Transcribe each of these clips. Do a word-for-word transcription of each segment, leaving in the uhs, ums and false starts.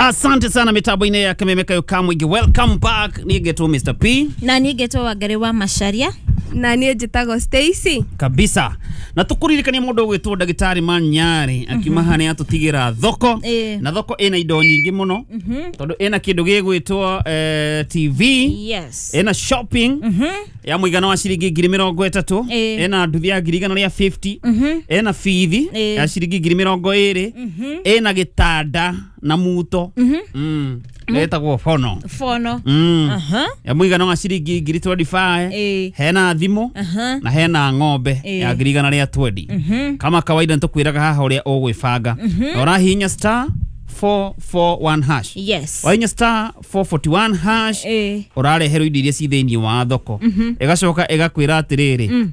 Asante sana mitambo ine ya Kamemeka Yokamwigi. Welcome back. Nigeto Mister P. Na nigeto Wangari wa Macharia. Na niye jitago Stacy. Kabisa. Na tukuririkania mundu gwitwo Ndagitari Manyari akimahane atutigira thoko. E. Na thoko ina indo nyingi muno. Mm -hmm. Tondu ina kindu gigwitwo uh, T V. Yes. Ina shopping. Mm -hmm. Ya muigana wa ciringi ngiri mirongo itatu. E. Ina nduthi ya ngiri igana ria fifty. Mm -hmm. Ina fithi e. ya ciringi ngiri mirongo iri. Mm -hmm. Ina gitanda na muto. Mm -hmm. Mm. Etagwo fono. Fono. Mm. Aha. Ya muigana wa ciringi ngiri twenty-five. E. Hena thimu. Aha. Na hena ng'ombe e. ya ngiri igana ria twenty. Mm -hmm. Kama kawaida ntukwiraga haha uria ugwibanga. Mm -hmm. Urahinya star four four one hash. Yes. Wahinya star four forty-one hash. E. Urareherwo indo iria ci thiini wa thoko. Mm -hmm. Igacoka igakwira atiriri. Mm.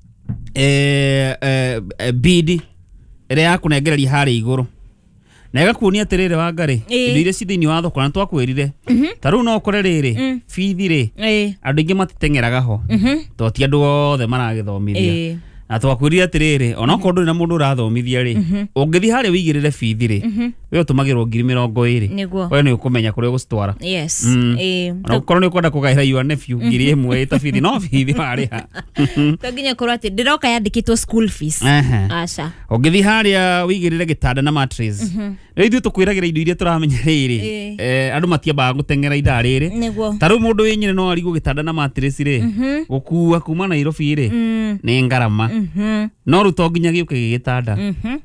Eh, eh bidi iria yakunengereria hari iguru. Na igakuonia atiriri Wangari indo iria ci thiini wa thoko na twakwirire. Mm -hmm. Taru no korere ri mm. fithi ri. E. Andu ingi matitengeraga ho. Mm -hmm. To ti andu othe maragithomithia. E. Na twakwirire atiriri ona ko nduri na mundu urathomithia ri ungithi hari wigirire fithi ri we utumagirwo ngiri mirongo iri we ni ukumenya kuri ugustwara. Yes. Mm. Eh na ko ni kwenda kugaira your nephew ngiri imwe ita fithi no fithi mariha taginya korwo ati ndiroka yandikitwo school fees. Acha ungithi hari wigirire gitanda na mattress rä ithuä tå kwä ragä ra indo iria tå ramenya rä rä andå matiambaga gå teng'era ida rä rä tarä u må ndå wä nyine no arigwo gä tanda na matress rä gå kua kuma Nairobi rä nä ngarama no rä u to nginya gä å ke gä gä tanda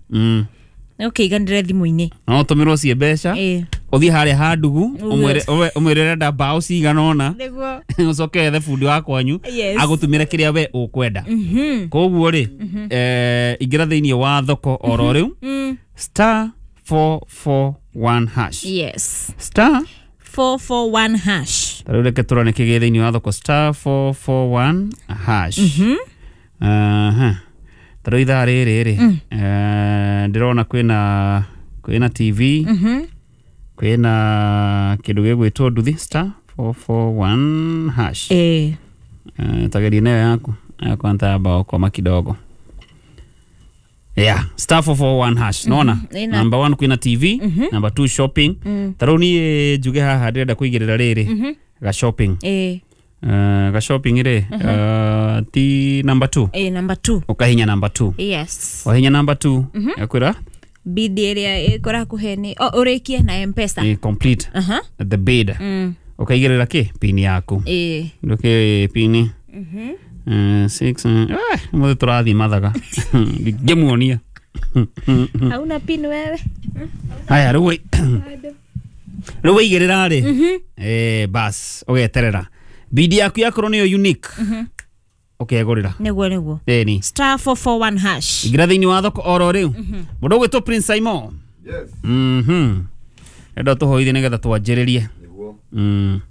å igandä thimå-inä no tå mä rwo ciä mbeca å thiä harä a handugu å mwä re renda mbaå ciganona å coke ethe bundi wa kwanyu agå tumä re kä rä a we å kwenda koguo rä ingä ra thä iniä wa thoko oro rä u star four four one hash. Yes. Star four four one hash. Taru reke turone kige thini wa thoko star four four one hash. Mhm. Aha. Taru itha riri ri. Eh ndirona kwina kwina T V. Mhm. Kwina kindu gigwitwo nduthi star four four one hash. Eh. Eh tageri nayo yako. Akwanta bao kwa kidogo. Yeah, star four four one hash. Mm -hmm. Nona? Mm-hmm. Number one kwina T V, mm -hmm. Number two shopping. Mm. Taroni e juge haha ndirenda kuigirira riri. Mm -hmm. Ga shopping. Eh. Uh, ga shopping ire. Uh -huh. uh, ti number two. Eh, number two. Ukahinya number two. Yes. Wahinya number two. Mm -hmm. Yakwira? Bid area ikora kuheni. Oh, urekie na M-Pesa. Eh, complete. Uh -huh. The bid. Mm. Ukaigirira ki pini yaku. Eh. Ndoke pini. Mhm. Mm Uh, six uh, ah mo turathi mathaga ngemuonia hauna pin wewe haya ruwe ruwe igirira ri eh bas ugeterera bidi yaku yakoro niyo unique okay gorira neguo neguo eni star four four one hash igira thini wa thoko oro riu mundu gwitwo Prince Simon. Yes. Mhm endo tuhoithie nigetha twanjiririe neguo mm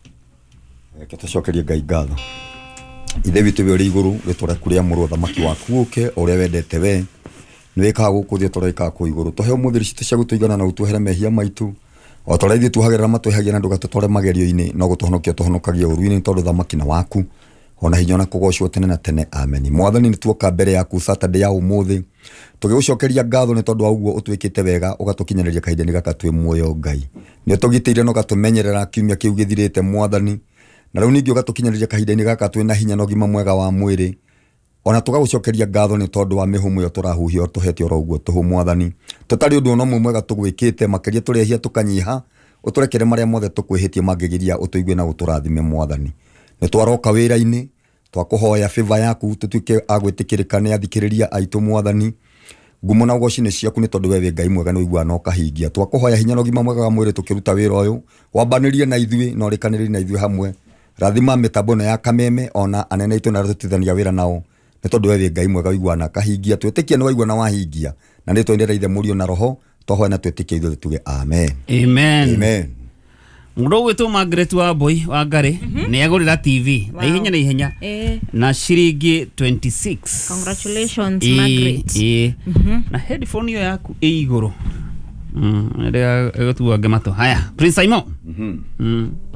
eke tucokerie Ngai ngatho ithe bitu bi uri iguru witore kuria muru thamaki waku uke uria wendete we ni wikaga guku thie tureka ku iguru tuhe umuthiri cite cia gutuigana na utuhere mehia maitu o tore ithie tuhagerera matwehagia na nduga tutore magerio-ini no gutuhonokia tuhonokagia uruini tondu thamaki na waku ona hinya na kugocwo tene na tene amen. Mwathani ni tuoka mbere yaku Saturday ya umuthi tugiucokeria ngatho ni tondu auguo utwikite wega ugatukinyereria kahinda-ini gaka twi muoyo Ngai ni utugitire no gatumenyerera kiumia kiu githirite Mwathani na riu ningi ugatukinyereria kahinda-ini gaka twina hinya no gima mwega wa mwiri ona tugagucokeria ngatho ni tondu wa mihumo yo turahuhia tuhete oro uguo tuhu Mwathani tutari undu no mwega tugwikite makeria turehia tukanyiha uturekere maria mothe tukwihitie mangigiria utuigue na uturathime Mwathani ni twaroka wira-ini twakuhoya favor yaku tutuike agwitikirika ni athikiriria aitu Mwathani ngumo na gocine ciaku ni tondu wewe Ngai mwega no igua no kahingia twakuhoya hinya no gima mwega wa mwiri tukiruta wira uyu wambanirie na ithui no rikaniririe na ithui hamwe rathima mitambo na ya Kameme ona anene itu na tutithania wira nao ni tondu wewe Ngai mwega igua na kahingia twetikia ni waigua na wahingia na ni twendera ithe murio na roho twahoya na twetikia ithu tuge amen amen amen. Mundu gwitwo Margaret wa boy wa Ngari ni agurira T V na ihenya na ihenya na ciringi twenty-six. Congratulations Margaret. Eh na headphone yo yaku e iguru mm ndio egotuwa gemato haya Prince Simon. Mhm mm